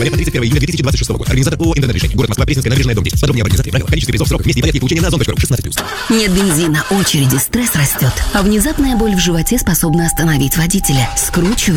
января по 31 июля 2026 года. Организатор ООО «Интернет-решение». Город Москва, Пресненская набережная, дом 10. Подробнее об организации, правила, количестве призов, сроках, месте и порядке получения на озон.ру. 16+. Нет бензина, очереди, стресс растет. А внезапная боль в животе способна остановить водителя. Скручивает